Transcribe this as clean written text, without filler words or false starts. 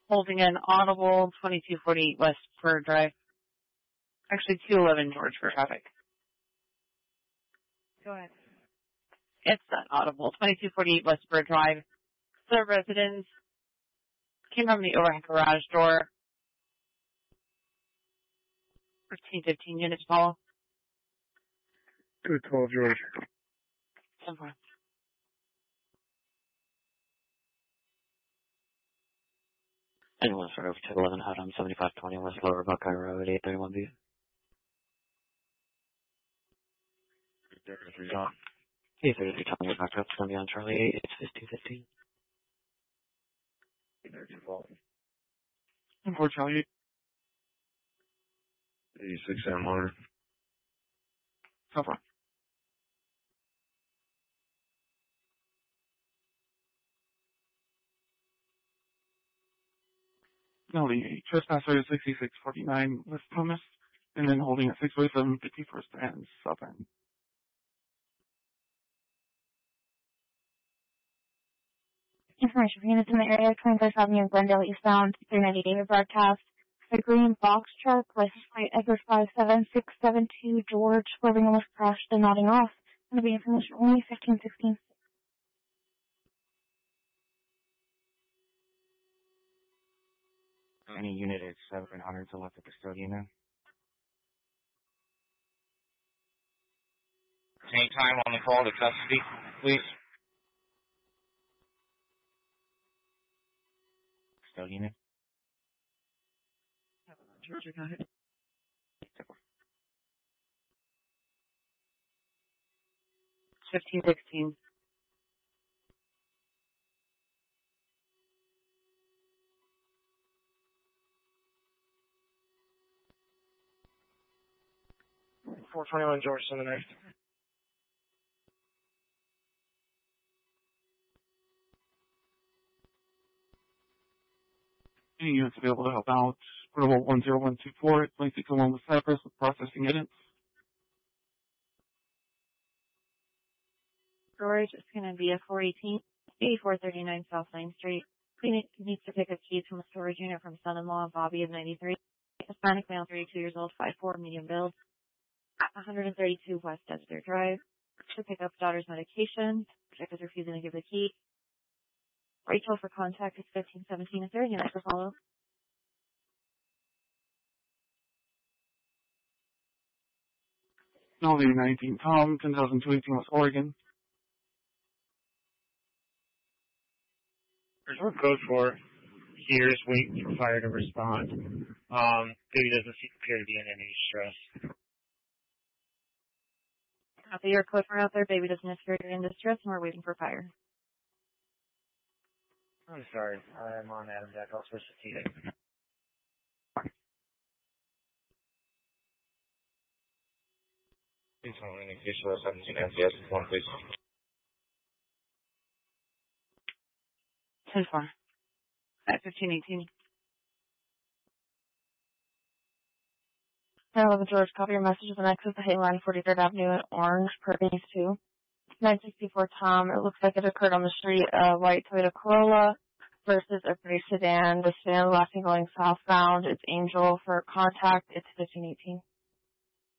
Holding an audible 2248 West Spur Drive. Actually, 211 George for traffic. Go ahead. It's not audible. 2248 West Spur Drive. The residents came from the overhead garage door. 15 units follow. 212 George. 10-4. Anyone start over 211 Hot 7520 West Lower Buckeye Road, 831B. 833 John. 833 telling you back up. It's going to be on Charlie 8. It's 1515. 832 following. 10-4 Charlie 86 Sam Motor. 10-4. No, the trespasser is 6649 West Thomas, and then holding at 647 51st and Southern. Information for units in the area, 21st Avenue, Glendale eastbound, 390 David broadcast. The green box truck, license plate Edward 57672 George, swerving almost crashed and nodding off. Going to be information only 1516. Any unit at 700 to left of custodian now. Same time on the call to custody, please. Custodian. Georgia got it. 1516. $421 George to the next. Any units available to help out. Portable 10124 at 2601 West Cypress with processing units. Storage is going to be a 418, 8439 South 9th Street. Cleaning needs to pick up keys from a storage unit from son-in-law Bobby of 93. Hispanic male, 32 years old, 5'4", medium build. 132 West Desert Drive. To pick up daughter's medication. Check is refusing to give the key. Rachel for contact is 1517. Is there a unit to follow? Only 19 Tom, 10,218 West Oregon. There's one code for here is waiting for fire to respond. Baby doesn't appear to be in any distress. Copy your code for out there. Baby doesn't appear to be in distress, and we're waiting for fire. I'm sorry. I'm on Adam Deck. I'll switch to TD. Please hold any case for 17 MCS 1, please. 10-4. At 1518. 911 George, copy your message of the next is the Hayline 43rd Avenue in Orange, Perkins 2. 964 Tom, it looks like it occurred on the street, white Toyota Corolla versus a gray sedan. The sedan last thing going southbound. It's Angel for contact. It's 1518.